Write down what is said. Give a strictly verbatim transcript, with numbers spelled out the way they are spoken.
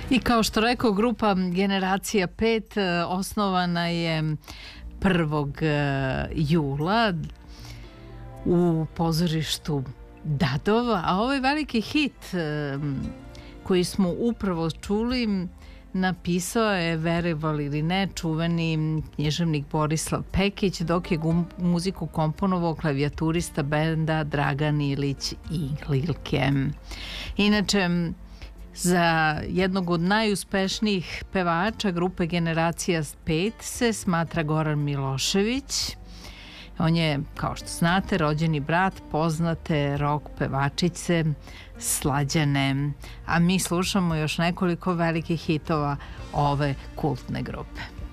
I kao što rekao, grupa Generacija pet osnovana je prvog jula u pozorištu Dadov, a ovaj veliki hit koji smo upravo čuli napisao je, verovali ili ne, čuveni književnik Borislav Pekić, dok je muziku komponovao klavijaturista benda Dragan Ilić i Lilke. Inače, za jednog od najuspešnijih pevača grupe Generacija pet se smatra Goran Milošević. On je, kao što znate, rođeni brat poznate rock pevačice Slađane. A mi slušamo još nekoliko velikih hitova ove kultne grupe.